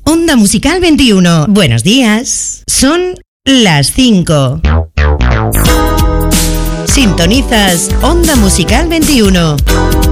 Onda Musical 21. Buenos días. Son las 5. Sintonizas Onda Musical 21.